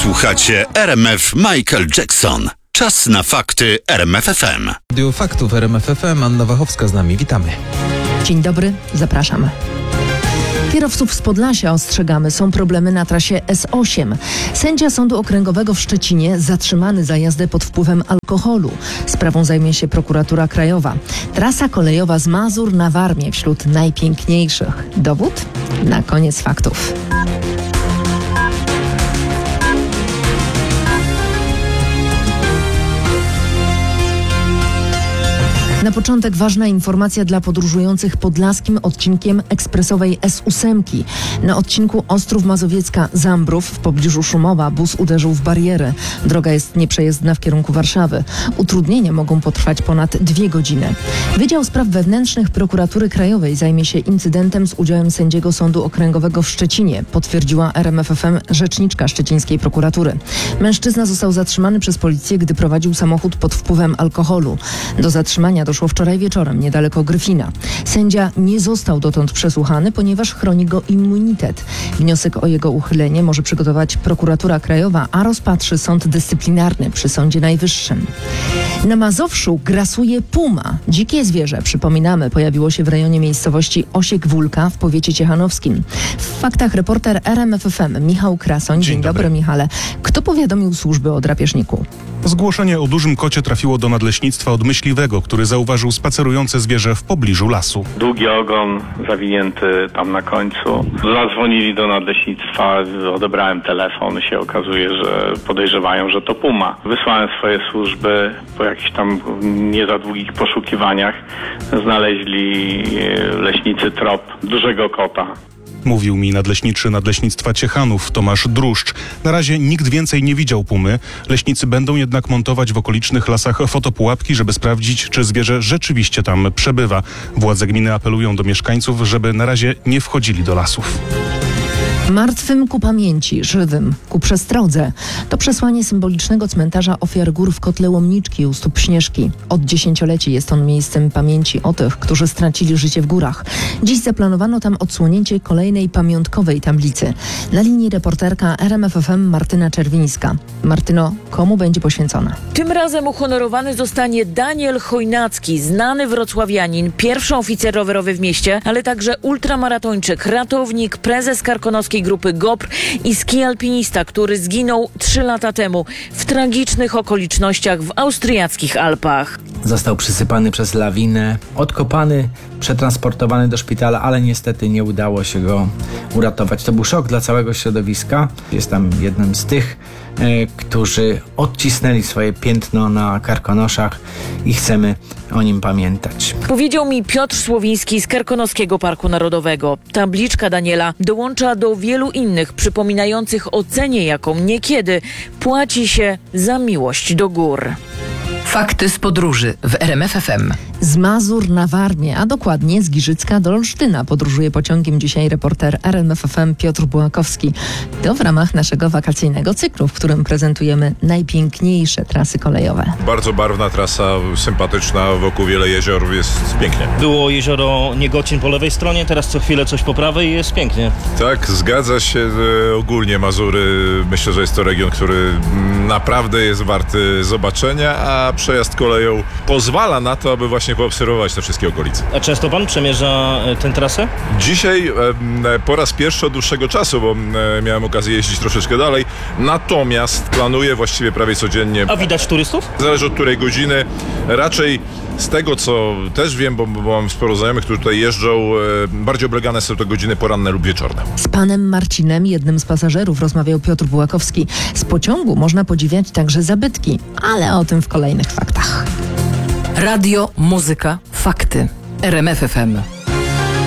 Słuchacie RMF Michael Jackson. Czas na fakty RMF FM. Radio Faktów RMF FM. Anna Wachowska z nami. Witamy. Dzień dobry, zapraszam. Kierowców z Podlasia ostrzegamy, są problemy na trasie S8. Sędzia Sądu Okręgowego w Szczecinie zatrzymany za jazdę pod wpływem alkoholu. Sprawą zajmie się prokuratura krajowa. Trasa kolejowa z Mazur na Warmię wśród najpiękniejszych. Dowód? Na koniec faktów. Na początek ważna informacja dla podróżujących podlaskim odcinkiem ekspresowej S8. Na odcinku Ostrów Mazowiecka-Zambrów w pobliżu Szumowa bus uderzył w barierę. Droga jest nieprzejezdna w kierunku Warszawy. Utrudnienia mogą potrwać ponad 2 godziny. Wydział Spraw Wewnętrznych Prokuratury Krajowej zajmie się incydentem z udziałem sędziego Sądu Okręgowego w Szczecinie, potwierdziła RMF FM rzeczniczka szczecińskiej prokuratury. Mężczyzna został zatrzymany przez policję, gdy prowadził samochód pod wpływem alkoholu. Do zatrzymania doszło wczoraj wieczorem niedaleko Gryfina. Sędzia nie został dotąd przesłuchany, ponieważ chroni go immunitet. Wniosek o jego uchylenie może przygotować prokuratura krajowa, a rozpatrzy sąd dyscyplinarny przy Sądzie Najwyższym. Na Mazowszu grasuje puma. Dzikie zwierzę, przypominamy, pojawiło się w rejonie miejscowości Osiek-Wólka w powiecie ciechanowskim. W faktach reporter RMF FM Michał Krasoń. Dzień dobry, Michale. Kto powiadomił służby o drapieżniku? Zgłoszenie o dużym kocie trafiło do nadleśnictwa od myśliwego, który zauważył spacerujące zwierzę w pobliżu lasu. Długi ogon zawinięty tam na końcu. Zadzwonili do nadleśnictwa, odebrałem telefon i się okazuje, że podejrzewają, że to puma. Wysłałem swoje służby, po jakichś tam nie za długich poszukiwaniach znaleźli leśnicy trop dużego kota. Mówił mi nadleśniczy Nadleśnictwa Ciechanów Tomasz Druszcz. Na razie nikt więcej nie widział pumy. Leśnicy będą jednak montować w okolicznych lasach fotopułapki, żeby sprawdzić, czy zwierzę rzeczywiście tam przebywa. Władze gminy apelują do mieszkańców, żeby na razie nie wchodzili do lasów. Martwym ku pamięci, żywym ku przestrodze. To przesłanie symbolicznego cmentarza ofiar gór w kotle Łomniczki u stóp Śnieżki. Od dziesięcioleci jest on miejscem pamięci o tych, którzy stracili życie w górach. Dziś zaplanowano tam odsłonięcie kolejnej pamiątkowej tablicy. Na linii reporterka RMF FM Martyna Czerwińska. Martyno, komu będzie poświęcona? Tym razem uhonorowany zostanie Daniel Chojnacki, znany wrocławianin, pierwszy oficer rowerowy w mieście, ale także ultramaratończyk, ratownik, prezes karkonoskiej grupy GOPR i ski-alpinista, który zginął 3 lata temu w tragicznych okolicznościach w austriackich Alpach. Został przysypany przez lawinę, odkopany, przetransportowany do szpitala, ale niestety nie udało się go uratować. To był szok dla całego środowiska. Jest tam jednym z tych, którzy odcisnęli swoje piętno na Karkonoszach i chcemy o nim pamiętać. Powiedział mi Piotr Słowiński z Karkonoskiego Parku Narodowego. Tabliczka Daniela dołącza do wielu innych, przypominających o cenie, jaką niekiedy płaci się za miłość do gór. Fakty z podróży w RMF FM. Z Mazur na Warmię, a dokładnie z Giżycka do Olsztyna podróżuje pociągiem dzisiaj reporter RMF FM Piotr Bułakowski. To w ramach naszego wakacyjnego cyklu, w którym prezentujemy najpiękniejsze trasy kolejowe. Bardzo barwna trasa, sympatyczna, wokół wiele jezior, jest pięknie. Było jezioro Niegocin po lewej stronie, teraz co chwilę coś po prawej i jest pięknie. Tak, zgadza się. Ogólnie Mazury, myślę, że jest to region, który naprawdę jest warty zobaczenia, a przejazd koleją pozwala na to, aby właśnie poobserwować te wszystkie okolice. A często pan przemierza tę trasę? Dzisiaj po raz pierwszy od dłuższego czasu, bo miałem okazję jeździć troszeczkę dalej, natomiast planuję właściwie prawie codziennie. A widać turystów? Zależy od której godziny. Raczej z tego, co też wiem, bo mam sporo znajomych, którzy tutaj jeżdżą, bardziej oblegane są to godziny poranne lub wieczorne. Z panem Marcinem, jednym z pasażerów, rozmawiał Piotr Bułakowski. Z pociągu można podziwiać także zabytki, ale o tym w kolejnych faktach. Radio, muzyka, fakty. RMF FM.